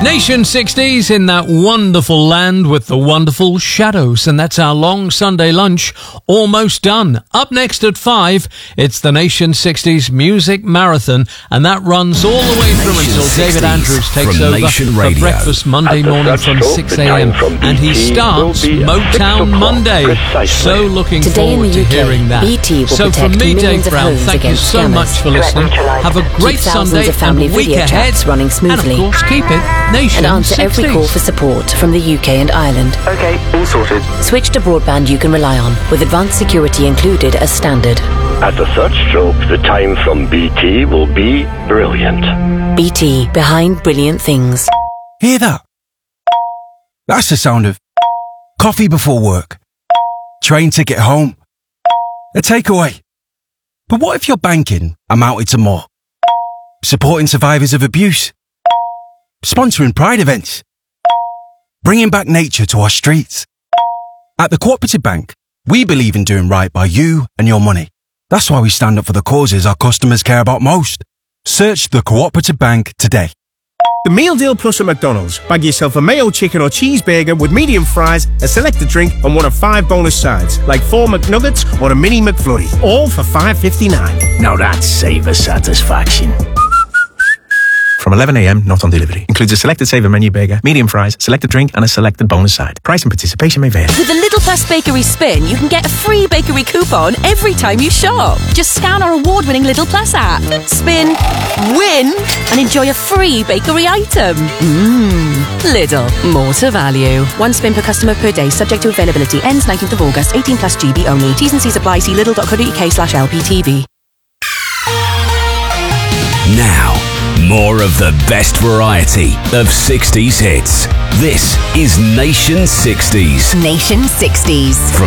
Nation 60s in that wonderful land with the wonderful shadows. And that's our long Sunday lunch almost done. Up next at 5, it's the Nation 60s Music Marathon. And that runs all the way through until David Andrews takes over for breakfast Monday morning from 6 a.m. And he starts Motown Monday. So looking forward to hearing that. So from me, Dave Brown, thank you so much for listening. Have a great Sunday and week ahead. Running smoothly. And of course, keep it Nation and answer 60s. every call for support from the UK and Ireland. Okay, all sorted. Switch to broadband you can rely on, with advanced security included as standard. At the third stroke, the time from BT will be brilliant. BT, behind brilliant things. Hear that? That's the sound of coffee before work, train ticket home, a takeaway. But what if your banking amounted to more? Supporting survivors of abuse, sponsoring pride events, bringing back nature to our streets. At the Cooperative Bank, we believe in doing right by you and your money. That's why we stand up for the causes our customers care about most. Search the Cooperative Bank today. The Meal Deal Plus at McDonald's. Bag yourself a mayo chicken or cheeseburger with medium fries, a selected drink and one of 5 bonus sides, like 4 McNuggets or a mini McFlurry, all for $5.59. Now that's savor satisfaction. From 11 a.m, not on delivery. Includes a selected saver menu burger, medium fries, selected drink and a selected bonus side. Price and participation may vary. With the Lidl Plus Bakery Spin, you can get a free bakery coupon every time you shop. Just scan our award-winning Lidl Plus app. Spin, win, and enjoy a free bakery item. Lidl, more to value. 1 spin per customer per day, subject to availability. Ends 19th of August, 18 plus GB only. T's and C's apply. See lidl.co.uk/LPTV. Now, more of the best variety of 60s hits. This is Nation 60s. Nation 60s.